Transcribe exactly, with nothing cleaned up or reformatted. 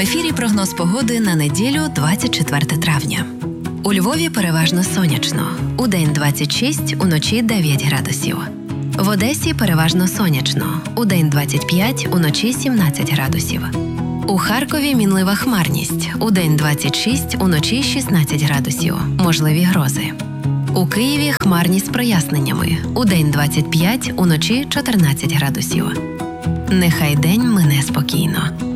ефірі прогноз погоди на неділю, двадцять четверте травня. У Львові переважно сонячно. Удень двадцять шість, уночі дев'ять градусів. В Одесі переважно сонячно. Удень двадцять п'ять, уночі сімнадцять градусів. У Харкові мінлива хмарність. Удень двадцять шість, уночі шістнадцять градусів. Можливі грози. У Києві хмарність з проясненнями. Удень двадцять п'ять, уночі чотирнадцять градусів. Нехай день мине спокійно.